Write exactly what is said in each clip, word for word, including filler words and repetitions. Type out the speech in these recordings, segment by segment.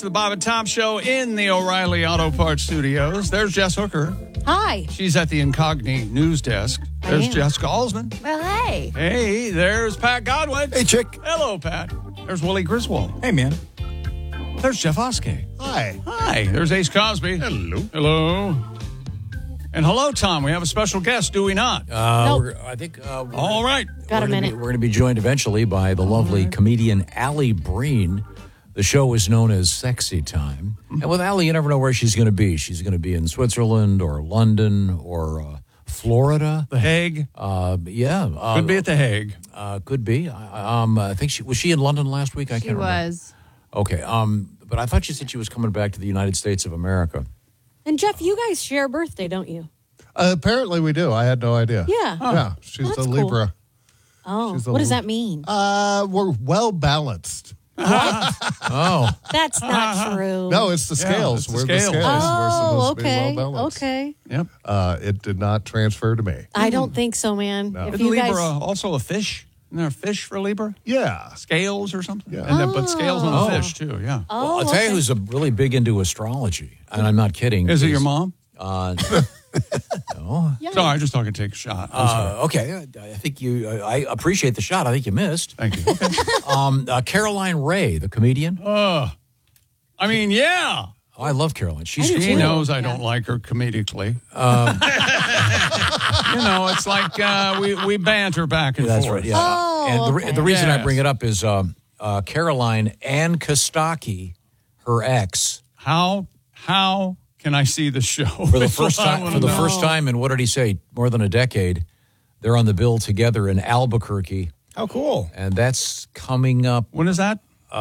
The Bob and Tom Show in the O'Reilly Auto Parts Studios. There's Jess Hooker. Hi. She's at the Incogni news desk. There's Jessica Alsman. Well, hey. Hey, there's Pat Godwin. Hey, chick. Hello, Pat. There's Willie Griswold. Hey, man. There's Jeff Oskey. Hi. Hi. There's Ace Cosby. Hello. Hello. And hello, Tom. We have a special guest, do we not? Uh, Nope. we're, I think. Uh, we're, All right. Got a we're gonna minute. Be, we're going to be joined eventually by the lovely comedian Allie Breen. The show is known as Sexy Time. And with Allie, you never know where she's going to be. She's going to be in Switzerland or London or uh, Florida. The Hague. Uh, yeah. Uh, Could be at The Hague. Uh, could be. I, um, I think she was she in London last week. I She can't remember. was. Okay. Um, but I thought she said she was coming back to the United States of America. And Jeff, you guys share a birthday, don't you? Uh, apparently we do. I had no idea. Yeah. Yeah, she's Well, a that's Libra. Oh, She's a what does little- that mean? Uh, we're well balanced. Oh. That's not true. No, it's the Yeah, scales. it's the we're scales. the scales. we're Oh, supposed okay. to be well balanced. Okay. Yep. Uh, it did not transfer to me. I don't think so, man. If Isn't you Libra guys, also a fish? Isn't there a fish for Libra? Yeah. Scales or something? Yeah. And then, but scales on Oh. the fish, too, yeah. oh, I'll tell you okay. who's a really big into astrology, and I'm not kidding. Is it your mom? Uh, no. Yeah. Sorry, just talking to take a shot. I'm sorry. Uh, okay, I I think you. I appreciate the shot. I think you missed. Thank you. Okay. Um, uh, Caroline Ray, the comedian. Uh, I mean, yeah. Oh, I love Caroline. She's I do She too. knows I don't like her comedically. you know, it's like uh, we, we banter back and That's forth. right. Yeah. Oh, and the, re- okay. the reason I Yes. bring it up is um, uh, Caroline Ann Kostaki, her ex, How how can I see the show? for the first time. For the first know. time in what did he say? More than a decade. They're on the bill together in Albuquerque, How cool. and that's coming up. When is that? Uh,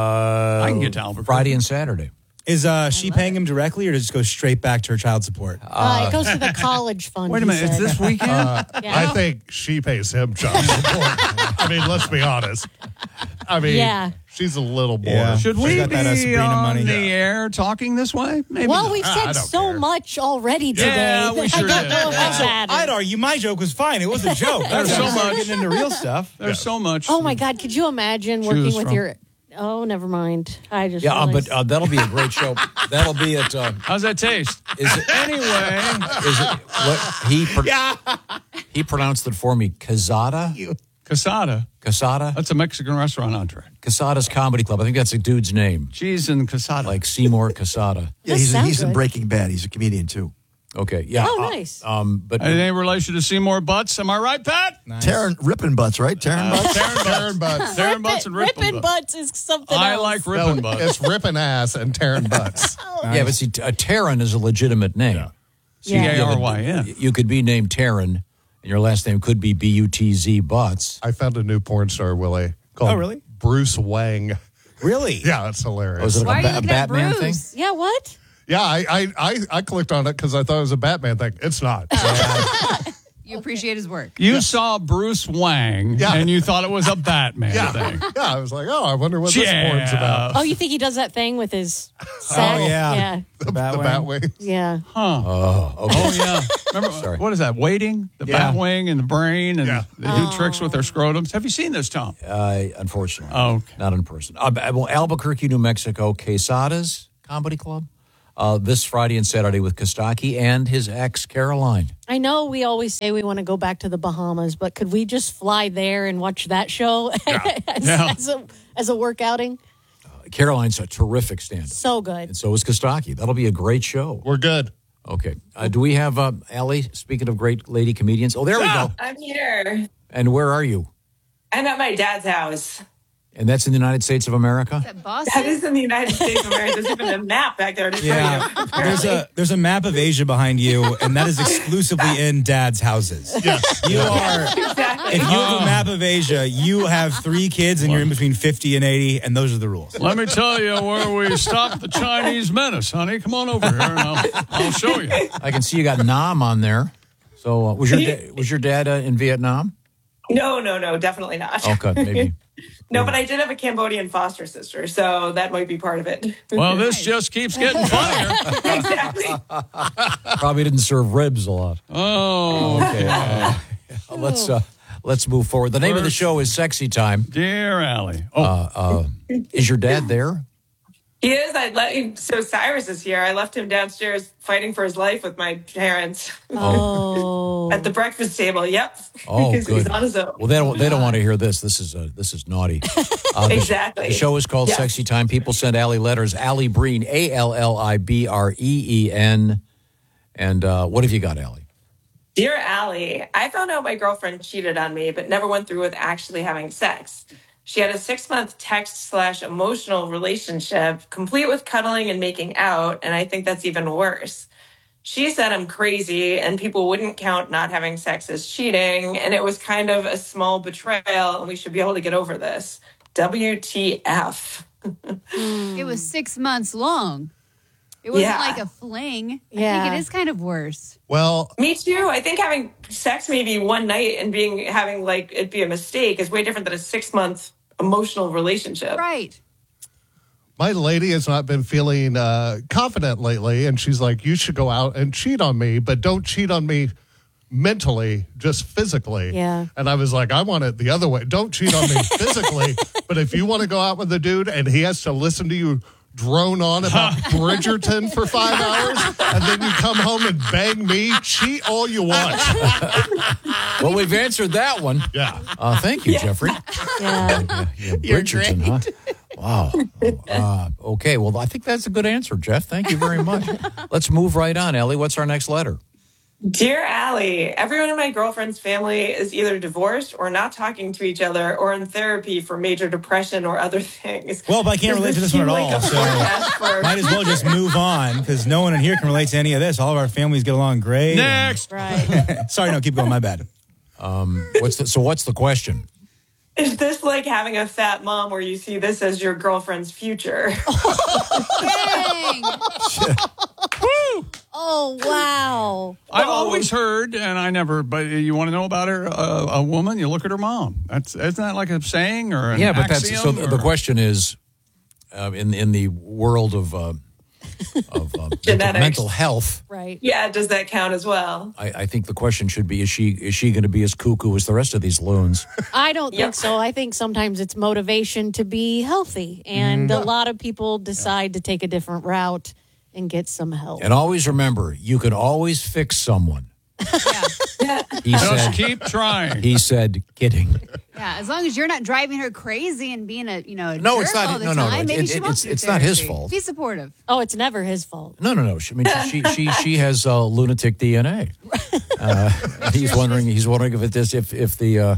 I can get to Albuquerque. Friday and Saturday. Is uh, she paying him directly, or does it just go straight back to her child support? Uh, it goes to the college fund. Wait a he minute, it's said. this weekend? Uh, Yeah. I think she pays him child support. I mean, let's be honest. I mean, Yeah. she's a little bored. Yeah. Should She we got be that, uh, Sabrina on money. the Yeah. air talking this way? Maybe Well, not. we've I said don't so care. much already today. Yeah, we that sure I don't did. know if Yeah. that matters. I'd argue my joke was fine. It was a joke. There's That's so why we're much. getting into real stuff. There's so much. Oh my God! Could you imagine Choose working with from. your? Oh, never mind. I just Yeah, uh, realized. but uh, that'll be a great show. That'll be at. Uh, How's that taste? is it Anyway, Is it what he? Pro- He pronounced it for me. Casada. casada. Casada. That's a Mexican restaurant entree. Casada's Comedy Club. I think that's a dude's name, Cheese and casada. like Seymour Casada. That Yeah, he's, sounds he's in good. Breaking Bad. He's a comedian, too. Okay, yeah. Oh, uh, nice. um, but Any relation to Seymour Butts? Am I right, Pat? Taryn Rippin' Butts, right? Taryn Butts? Taryn butts. Taryn Butts and Rippin' ripping Butts. butts is something I else. like No, Rippin' Butts. it's ripping ass and tearing butts. yeah, but see, t- uh, Taryn is a legitimate name. Yeah. So you Yeah. have a- T A R Y N. You could be named Taryn, and your last name could be B U T Z Butts. I found a new porn star, Willie, called Oh, really? Bruce Wang. Really? Yeah, that's hilarious. Was it Why like are a, you ba- a looking at Batman thing? Bruce? Yeah, what? Yeah, I, I, I, I clicked on it because I thought it was a Batman thing. It's not. You appreciate his work. You saw Bruce Wang, Yeah. and you thought it was a Batman yeah, thing. yeah. I was like, oh, I wonder what this Yeah. porn's about. Oh, you think he does that thing with his sack? Oh, yeah. Yeah. The The Batwing. Yeah. Huh. Oh, okay. Oh, yeah. Remember, Sorry. what is that? Waiting? The Yeah. Batwing and the brain, and Yeah. they do tricks with their scrotums. Have you seen this, Tom? Uh, unfortunately, Oh, okay. not in person. Uh, well, Albuquerque, New Mexico, Quesada's Comedy Club. Uh, this Friday and Saturday with Kostaki and his ex, Caroline. I know we always say we want to go back to the Bahamas, but could we just fly there and watch that show as, Yeah. as a as a work outing? Caroline's a terrific stand-up. So good. And so is Kostaki. That'll be a great show. We're good. Okay. Uh, do we have, uh, Allie, speaking of great lady comedians? Oh, there we go. I'm here. And where are you? I'm at my dad's house. And that's in the United States of America? That Boston? That is in the United States of America. There's even a map back there to show Yeah. you. There's a there's a map of Asia behind you, and that is exclusively in Dad's houses. Yes. You are. Exactly. If you have a map of Asia, you have three kids, and you're in between fifty and eighty, and those are the rules. Let me tell you where we stopped the Chinese menace, honey. Come on over here, and I'll, I'll show you. I can see you got Nam on there. So uh, was your da- was your dad uh, in Vietnam? No, no, no, definitely not. Okay, maybe. No, but I did have a Cambodian foster sister, so that might be part of it. Well, this just keeps getting funnier. Exactly. Probably didn't serve ribs a lot. Oh, Okay. Uh, let's uh, let's move forward. The name of the show is Sexy Time. dear Allie. Oh, Uh, uh, is your dad there? He is. I let him. So Cyrus is here. I left him downstairs fighting for his life with my parents Oh. at the breakfast table. Yep. Oh, because good. he's on his own. Well, they don't. They don't want to hear this. This is uh, this is naughty. Uh, the, Exactly. The show is called Yeah. Sexy Time. People send Allie letters. Allie Breen, A L L I B R E E N. And uh, what have you got, Allie? Dear Allie, I found out my girlfriend cheated on me, but never went through with actually having sex. She had a six-month text slash emotional relationship, complete with cuddling and making out, and I think that's even worse. She said I'm crazy and people wouldn't count not having sex as cheating, and it was kind of a small betrayal, and we should be able to get over this. W T F. It was six months long. It wasn't Yeah. like a fling. I Yeah. think it is kind of worse. Well, Me too. I think having sex maybe one night and being having like it be a mistake is way different than a six-month emotional relationship. Right. my lady has not been feeling uh, confident lately, and she's like, you should go out and cheat on me, but don't cheat on me mentally, just physically. Yeah. And I was like, I want it the other way. Don't cheat on me physically, but if you want to go out with a dude and he has to listen to you drone on about Bridgerton for five hours, and then you come home and bang me, cheat all you want. Well, we've answered that one. Yeah. Uh, thank you, Jeffrey. Yeah. Yeah, yeah, Bridgerton, huh? Wow. Uh, okay, well, I think that's a good answer, Jeff. Thank you very much. Let's move right on, Ellie. What's our next letter? Dear Allie, everyone in my girlfriend's family is either divorced or not talking to each other or in therapy for major depression or other things. Well, but I can't Does relate to this one seem at like all, a so forecast for- might as well just move on because no one in here can relate to any of this. All of our families get along great. Next. Right. Sorry, no, keep going. My bad. What's the, so what's the question? Is this like having a fat mom where you see this as your girlfriend's future? Dang. Oh, wow. I've always heard, and I never, but you want to know about her, uh, a woman, you look at her mom. That's Isn't that like a saying or an Yeah, but that's axiom, so. The, or- the question is, uh, in in the world of uh, of uh, mental, Genetics. mental health, Right. Yeah, does that count as well? I, I think the question should be: Is she is she going to be as cuckoo as the rest of these loons? I don't Yep. think so. I think sometimes it's motivation to be healthy. And a lot of people decide to take a different route and get some help. And always remember, you can always fix someone. Yeah. He Just said. keep trying. He said, "Kidding." Yeah, as long as you're not driving her crazy and being a, you know, a No, jerk it's not- all the no, no, no, time, it- maybe it- she wants it's- to do it's not his therapy. fault. Be supportive. Oh, it's never his fault. No, no, no. She, I mean, she she she she has uh, lunatic D N A. Uh, he's wondering. He's wondering if it is if if the uh,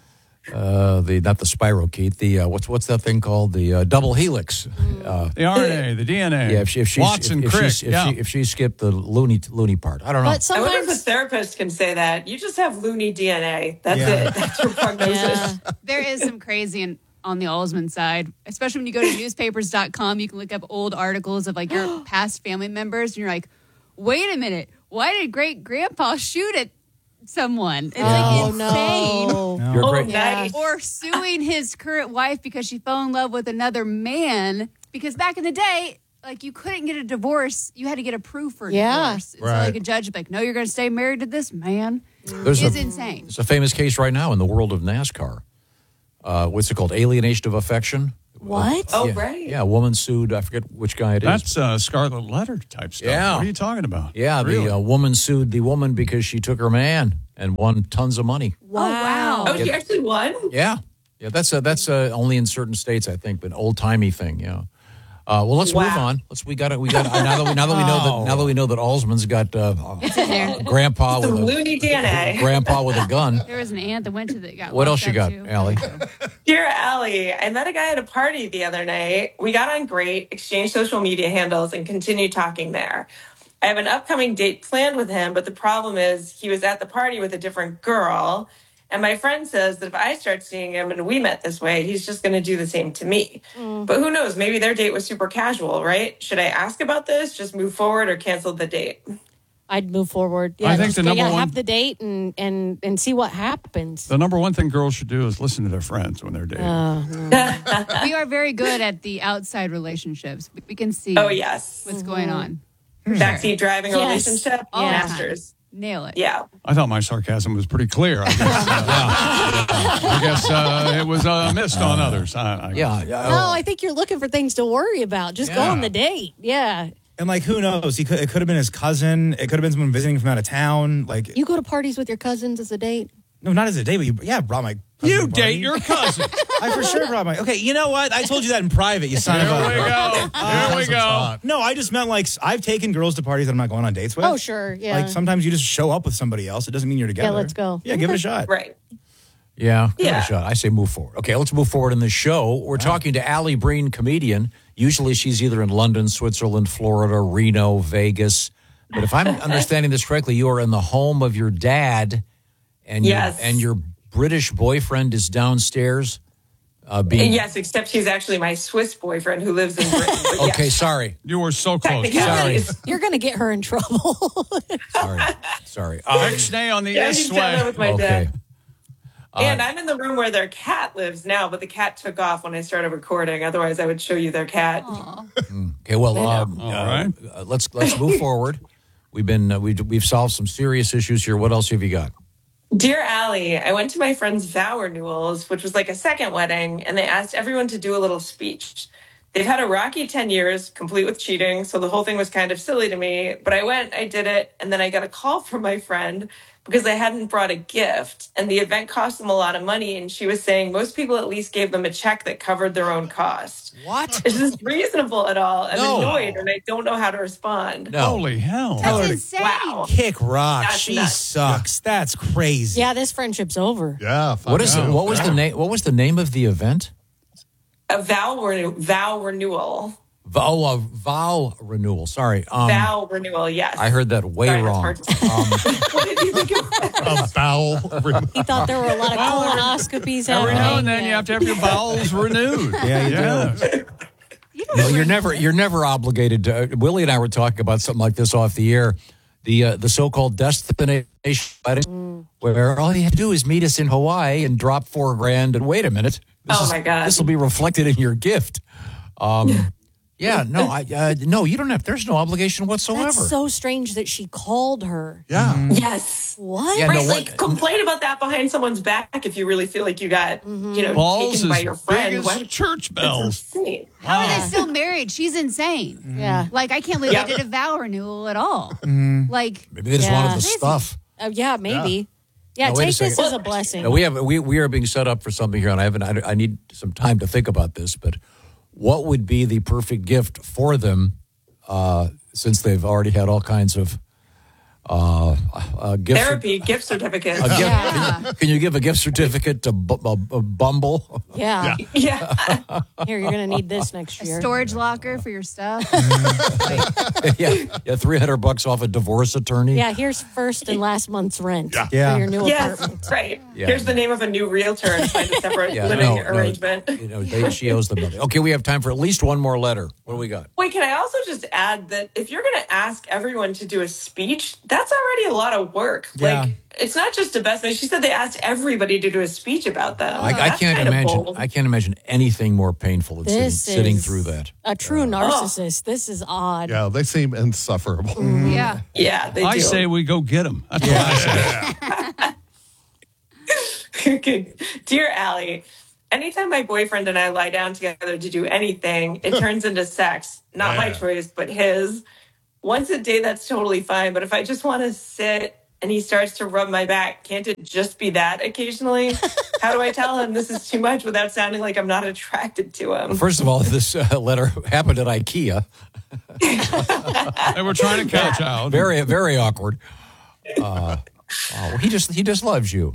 uh, the not the spirochete, the uh, what's what's that thing called, the uh, double helix. Uh, The R N A, the D N A. yeah, if she if she's Watson if, if, Crick. she's, if yeah. she if she skipped the loony loony part, I don't know. But I wonder if a sometimes, therapist can say that. You just have loony D N A. That's Yeah. it. That's your prognosis. yeah. There is some crazy in, on the Alsman side, especially when you go to newspapers dot com. You can look up old articles of like your past family members, and you're like, wait a minute, why did great grandpa shoot at someone? It's Oh, like insane. no. You're Oh, great. nice. Or suing his current wife because she fell in love with another man. Because back in the day, like you couldn't get a divorce, you had to get a proof for a Yeah. divorce. So Right. like a judge would be like, no, you're going to stay married to this man. There's It's a, insane. there's a famous case right now in the world of NASCAR. Uh, what's it called? Alienation of affection. What? Oh, yeah, right. Yeah, a woman sued. I forget which guy it is. That's uh, Scarlet Letter type stuff. Yeah. What are you talking about? Yeah, Really? the uh, woman sued the woman because she took her man and won tons of money. Wow. Oh, she actually won? Yeah, yeah, that's uh, that's uh, only in certain states, I think, but old timey thing. Yeah. Uh, well, let's move Wow. on. Let's we got it. We got uh, now that we now that we know that now that we know that Alsman's got uh, uh, grandpa with Some a loony D N A. grandpa with a gun. There was an aunt that went to the. Got What else locked you up, got, too. Allie? Dear Allie, I met a guy at a party the other night. We got on great, exchanged social media handles, and continued talking there. I have an upcoming date planned with him, but the problem is he was at the party with a different girl. And my friend says that if I start seeing him and we met this way, he's just going to do the same to me. But who knows? Maybe their date was super casual, right? Should I ask about this, just move forward, or cancel the date? I'd move forward. Yeah, I think just, the number yeah, one- have the date and, and, and see what happens. The number one thing girls should do is listen to their friends when they're dating. Uh, We are very good at the outside relationships. We- We can see Oh, yes. what's going on. Backseat driving Yes. relationship, All the time. masters. Nail it. Yeah. I thought my sarcasm was pretty clear. I guess, uh, I guess uh, it was uh, missed on others. I, I Yeah. No, I think you're looking for things to worry about. Just go Yeah. on the date. Yeah. And like, who knows? He could. It could have been his cousin. It could have been someone visiting from out of town. Like, You go to parties with your cousins as a date? no, not as a date, but you, yeah, brought my. cousin You to the party. date your cousin. I for sure brought my. Okay, you know what? I told you that in private. You son of There a. we go. There we go. No, I just meant like I've taken girls to parties that I'm not going on dates with. Oh, sure. Yeah. Like sometimes you just show up with somebody else. It doesn't mean you're together. let's go. Yeah, give it a shot. Right. Yeah, give it Yeah. a shot. I say move forward. Okay, let's move forward in the show. We're talking to Allie Breen, comedian. Usually she's either in London, Switzerland, Florida, Reno, Vegas. But if I'm understanding this correctly, you are in the home of your dad, and Yes. your, and your British boyfriend is downstairs. Uh, being Yes, except he's actually my Swiss boyfriend who lives in Britain. But okay. yes, Sorry, You were so close. technicalities. You're going to get her in trouble. sorry, sorry. Um, Ixnay on the Yeah, east he's down there way. with my okay. dad. And I'm in the room where their cat lives now, but the cat took off when I started recording. Otherwise, I would show you their cat. Okay, well, um, All uh, right. uh, let's let's move forward. We've been uh, we've we've solved some serious issues here. What else have you got? Dear Allie, I went to my friend's vow renewals, which was like a second wedding, and they asked everyone to do a little speech. They've had a rocky ten years, complete with cheating, so the whole thing was kind of silly to me. But I went, I did it, and then I got a call from my friend because I hadn't brought a gift, and the event cost them a lot of money, and she was saying most people at least gave them a check that covered their own cost. What? Is this reasonable at all? I'm No. annoyed, and I don't know how to respond. No. Holy hell. Tell her That's to insane. Wow. kick rock. That's She nuts. sucks. That's crazy. yeah, this friendship's over. Yeah. fuck What is yeah. it? What was the name? What was the name of the event? A vow, renew- vow renewal. Oh, uh, vow renewal. Sorry, um, vow renewal, yes. I heard that way Sorry, that's wrong. hard to say. Um, What did you think of that? A bowel? He thought there were a lot of colonoscopies Every happening. now and then you Yeah. have to have your bowels renewed. Yeah, you do. no, you're never you're never obligated to. Uh, Willie and I were talking about something like this off the air. The uh, the so-called destination wedding, where all you have to do is meet us in Hawaii and drop four grand. And wait a minute, this Oh, is- my God. this will be reflected in your gift. Um, yeah, no, I uh, no, you don't have. There's no obligation whatsoever. That's so strange that she called her. Yeah. Yes. What? Yeah, Right, no, like what- complain about that behind someone's back if you really feel like you got, you know, Balls taken by as your big friend. as What? church That's bells. insane. How are they still married? She's insane. Yeah. Like, I can't believe Yeah. they did a vow renewal at all. Like, Maybe they just Yeah. wanted the Crazy. stuff. Uh, yeah, maybe. Yeah, No, wait a take this second. as a blessing. Now, we have we we are being set up for something here, and I haven't. I, I need some time to think about this. But what would be the perfect gift for them, uh, since they've already had all kinds of uh, uh, gift Therapy, gift certificates. A gift, Yeah. can, you, can you give a gift certificate to B- B- B- Bumble? Yeah. Yeah. Here, you're going to need this next a year. storage locker for your stuff. yeah, yeah, three hundred bucks off a divorce attorney. Yeah, here's first and last month's rent Yeah. for your new Yes, apartment. right. Yeah. Here's the name of a new realtor and find a separate Yeah, living no, no, arrangement. you know, they, she owes them money. Okay, we have time for at least one more letter. What do we got? Wait, can I also just add that if you're going to ask everyone to do a speech, that's already a lot of work. Yeah. Like, it's not just a best. She said they asked everybody to do a speech about them. I, I That's can't kind of imagine. bold. I can't imagine anything more painful than sitting, This sitting is through that. A true narcissist. This is odd. Yeah, they seem insufferable. Yeah. Yeah, they I do. say we go get them. That's what I say. Okay. Dear Allie, anytime my boyfriend and I lie down together to do anything, it turns into sex. Not my Yeah. choice, but his. Once a day, that's totally fine. But if I just want to sit and he starts to rub my back, can't it just be that occasionally? How do I tell him this is too much without sounding like I'm not attracted to him? First of all, this uh, letter happened at IKEA. They were trying to catch out. Very, very awkward. Uh, oh, he just he just loves you.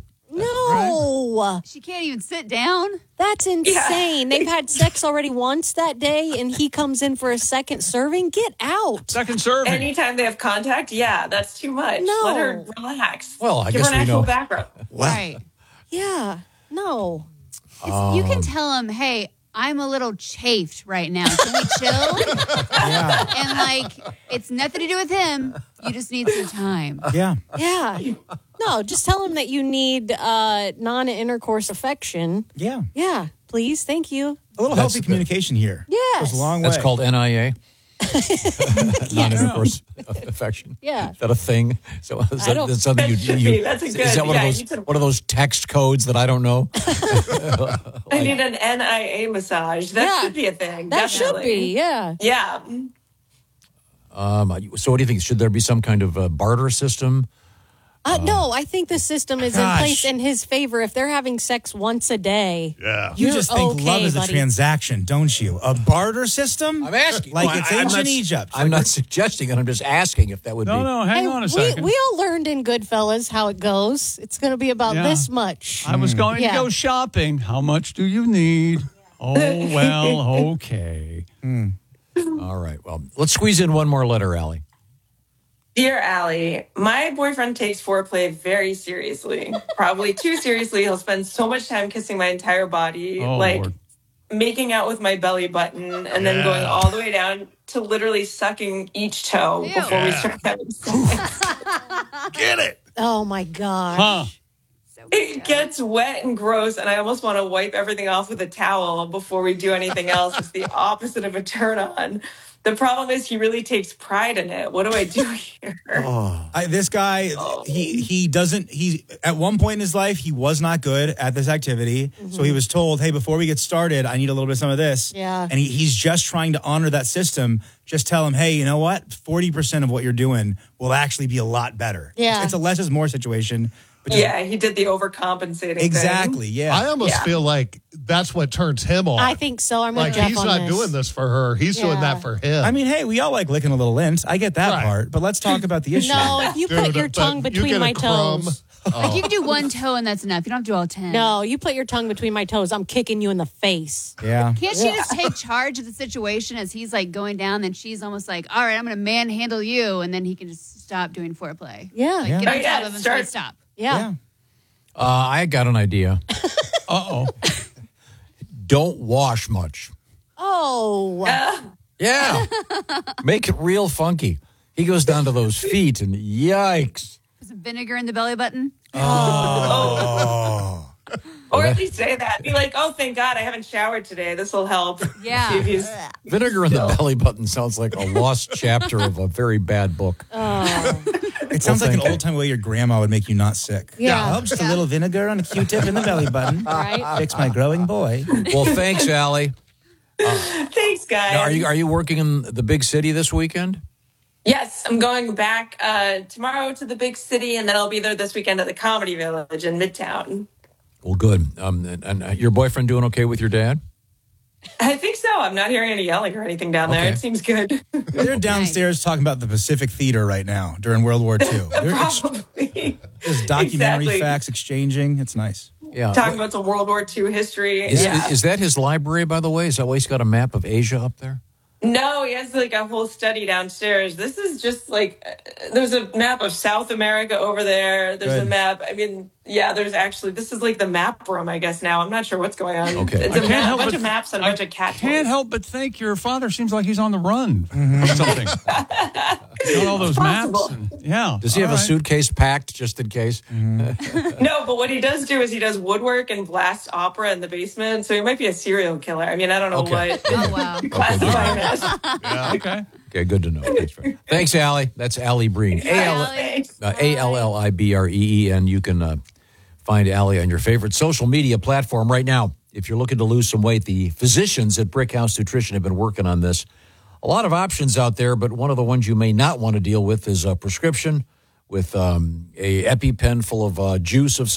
No, She can't even sit down. that's insane. They've had sex already once that day, and he comes in for a second serving. Get out. Second serving. Anytime they have contact, yeah, that's too much. No. Let her relax. Well, I Give guess her an we actual know- background. Right. Yeah, no. It's, you can tell him, hey, I'm a little chafed right now. Can we chill? Yeah. And like, it's nothing to do with him. You just need some time. Yeah. Yeah. No, just tell him that you need uh, non-intercourse affection. Yeah. Yeah, please. Thank you. A little That's healthy the- communication here. Yes. Goes a long That's way. called N I A. Non-intercourse affection. Yeah. Is that a thing? So is I that, don't- that's something That you, should you be. That's a is good- that one yeah, of you those could- one of those text codes that I don't know? I need an N I A massage. That Yeah. should be a thing. That should definitely. be, yeah. Yeah. Um, so what do you think? Should there be some kind of uh, barter system? Uh, no, I think the system is Gosh. in place in his favor. If they're having sex once a day, Yeah. You You're just think okay, love is a buddy. transaction, don't you? A barter system? I'm asking. Like Well, it's I- I'm ancient not- Egypt. I'm not suggesting it. I'm just asking if that would No, be. no, hang Hey, on a we, second. we all learned in Goodfellas how it goes. It's going to be about Yeah. this much. I was going Yeah. to go shopping. How much do you need? Oh, well, okay. All right. Well, let's squeeze in one more letter, Allie. Dear Allie, my boyfriend takes foreplay very seriously. Probably too seriously. He'll spend so much time kissing my entire body, Oh, like Lord. making out with my belly button, and then going all the way down to literally sucking each toe Ew. before we start having sex. Get it. Oh my gosh. Huh. So It gets wet and gross, and I almost want to wipe everything off with a towel before we do anything else. It's the opposite of a turn on. The problem is he really takes pride in it. What do I do here? I, this guy, he he doesn't. He at one point in his life, he was not good at this activity. So he was told, "Hey, before we get started, I need a little bit of some of this." Yeah. And he, he's just trying to honor that system. Just tell him, "Hey, you know what? Forty percent of what you're doing will actually be a lot better." Yeah. It's, it's a less is more situation. But just- Yeah, he did the overcompensating thing. exactly. Yeah. I almost Yeah. feel like that's what turns him on. I think so. I'm with like Jeff he's on not this. doing this for her. He's doing Yeah. that for him. I mean, hey, we all like licking a little lint. I get that Right. part. But let's talk about the issue. No, if you put Dude, your but tongue you between get a my crumb. toes. Like you can do one toe and that's enough. You don't have to do all ten. No, you put your tongue between my toes. I'm kicking you in the face. Yeah. Can't she just take charge of the situation as he's like going down? Then she's almost like, "All right, I'm going to manhandle you," and then he can just stop doing foreplay. Yeah. Like, Yeah. get Oh, on yeah, top of him, start- say stop. Yeah. Yeah. Uh, I got an idea. Uh-oh. Don't wash much. Oh. Yeah. Make it real funky. He goes down to those feet and yikes. Put some vinegar in the belly button. Or at least say that. Be like, oh, thank God I haven't showered today. This will help. Yeah. See if he's- Vinegar in the belly button sounds like a lost chapter of a very bad book. It sounds Well, like an thank you. old time way your grandma would make you not sick. Yeah. Oh, just a little vinegar on a Q-tip in the belly button. Right. Fix my growing boy. Well, thanks, Allie. Thanks, guys. Now, are you are you working in the big city this weekend? Yes, I'm going back uh, tomorrow to the big city, and then I'll be there this weekend at the Comedy Village in Midtown. Well, good. Um, and, and uh, your boyfriend doing okay with your dad? I think so. I'm not hearing any yelling or anything down there. Okay. It seems good. They're downstairs talking about the Pacific Theater right now during World War Two. They're ex- Probably. there's documentary Exactly. facts exchanging. It's nice. Yeah. Talking about some World War Two history. Is, yeah. is, is that his library, by the way? Is that why he's got a map of Asia up there? No, he has like a whole study downstairs. This is just like uh, there's a map of South America over there. There's Good. a map. I mean, yeah, there's actually this is like the map room, I guess now. I'm not sure what's going on. Okay. It's I a, can't map, help bunch but- of maps and a I bunch of cat Can't toys. help but think your father seems like he's on the run or something. He's got all those maps. Possible. And, yeah. Does he have all a right. suitcase packed just in case? No, but what he does do is he does woodwork and blast opera in the basement. So he might be a serial killer. I mean, I don't know Okay. what Oh wow. classify him as. Okay. Okay, good to know. Thanks, for, thanks Allie. That's Allie Breen. A L Thanks. uh, A L L I B R E E N. You can uh, find Allie on your favorite social media platform right now. If you're looking to lose some weight, the physicians at Brick House Nutrition have been working on this. A lot of options out there, but one of the ones you may not want to deal with is a prescription with um, a EpiPen full of uh, juice of some